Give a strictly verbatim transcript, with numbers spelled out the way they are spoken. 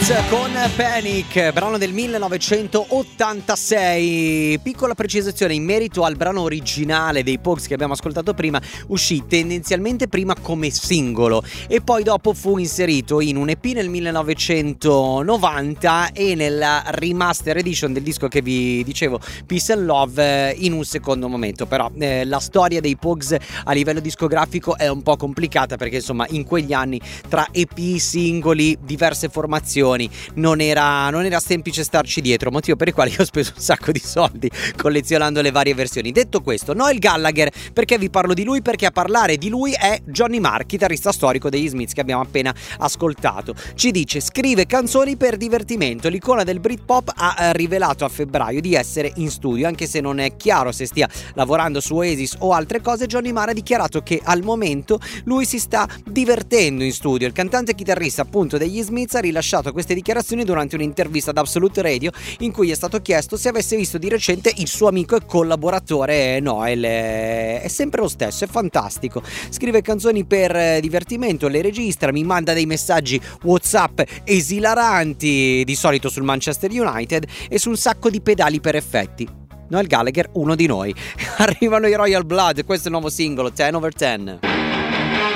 Pogues con Panic, brano del millenovecentottantasei. Piccola precisazione in merito al brano originale dei Pogues che abbiamo ascoltato prima: uscì tendenzialmente prima come singolo e poi dopo fu inserito in un E P nel millenovecentonovanta e nella remaster edition del disco che vi dicevo, Peace and Love, in un secondo momento. Però eh, la storia dei Pogues a livello discografico è un po' complicata, perché insomma in quegli anni tra E P, singoli, diverse formazioni non era, non era semplice starci dietro, motivo per il quale io ho speso un sacco di soldi collezionando le varie versioni. Detto questo, Noel Gallagher, perché vi parlo di lui? Perché a parlare di lui è Johnny Marr, chitarrista storico degli Smiths che abbiamo appena ascoltato. Ci dice: scrive canzoni per divertimento, l'icona del Britpop ha rivelato a febbraio di essere in studio, anche se non è chiaro se stia lavorando su Oasis o altre cose. Johnny Marr ha dichiarato che al momento lui si sta divertendo in studio. Il cantante e chitarrista appunto degli Smiths ha rilasciato queste dichiarazioni durante un'intervista ad Absolute Radio, in cui è stato chiesto se avesse visto di recente il suo amico e collaboratore Noel. È sempre lo stesso, è fantastico. Scrive canzoni per divertimento, le registra, mi manda dei messaggi WhatsApp esilaranti, di solito sul Manchester United e su un sacco di pedali per effetti. Noel Gallagher, uno di noi. Arrivano i Royal Blood, questo è il nuovo singolo, ten over ten.